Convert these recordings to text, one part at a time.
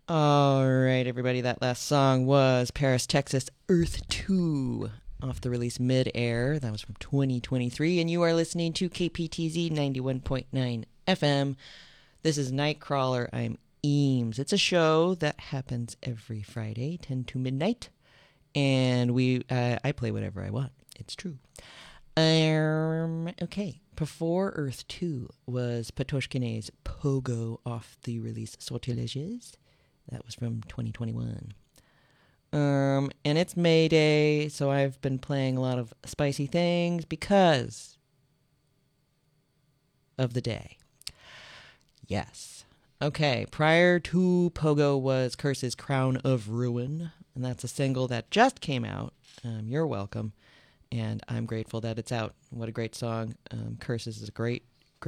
All right, everybody, that last song was Paris, Texas, Earth 2 off the release Mid-Air. That was from 2023, and you are listening to KPTZ 91.9 FM. This is Nightcrawler. I'm Eames. It's a show that happens every Friday, 10 to midnight, and I play whatever I want. It's true. Okay. Before Earth 2 was Patoshkine's Pogo off the release Sortilèges. That was from 2021. And it's May Day, so I've been playing a lot of spicy things because of the day. Yes. Okay, prior to Pogo was Curse's Crown of Ruin, and that's a single that just came out. You're welcome, and I'm grateful that it's out. What a great song. Curses is a great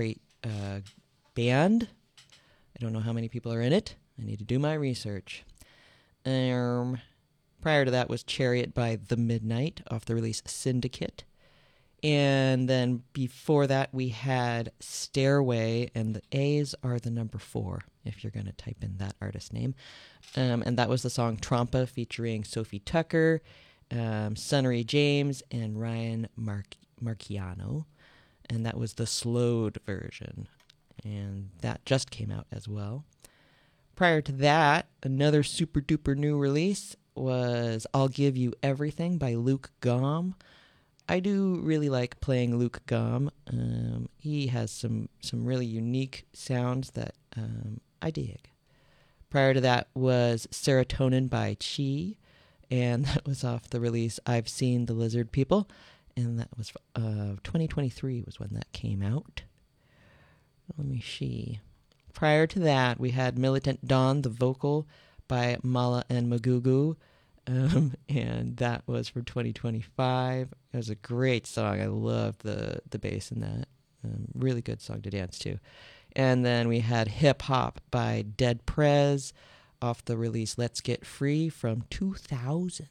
band. I don't know how many people are in it. I need to do my research. Prior to that was Chariot by The Midnight off the release Syndicate. And then before that we had Stairway, and the A's are the number 4 if you're going to type in that artist name. And that was the song Trompa featuring Sophie Tucker, Sunnery James, and Ryan Marciano. And that was the slowed version. And that just came out as well. Prior to that, another super duper new release was I'll Give You Everything by Luke Gom. I do really like playing Luke Gom. He has some really unique sounds that I dig. Prior to that was Serotonin by Chi, and that was off the release I've Seen the Lizard People, and that was 2023 was when that came out. Let me see. Prior to that, we had Militant Dawn, the vocal by Mala and Magugu, and that was from 2025. It was a great song. I love the bass in that. Really good song to dance to. And then we had Hip Hop by Dead Prez off the release Let's Get Free from 2000.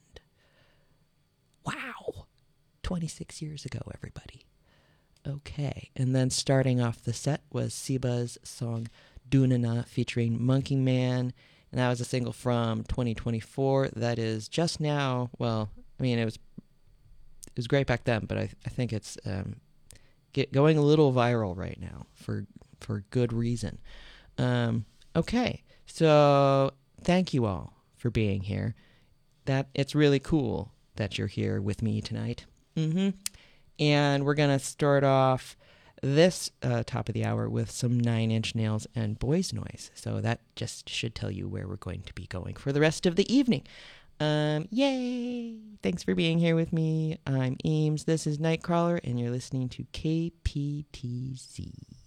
Wow! 26 years ago, everybody. Okay, and then starting off the set was Siba's song Dunana featuring Monkey Man, and that was a single from 2024 that is just now, well, I mean, it was great back then, but I think it's going a little viral right now for good reason. Okay, so thank you all for being here. It's really cool that you're here with me tonight. And we're going to start off this top of the hour with some 9 Inch Nails and Boys Noise. So that just should tell you where we're going to be going for the rest of the evening. Yay! Thanks for being here with me. I'm Eames. This is Nightcrawler, and you're listening to KPTZ.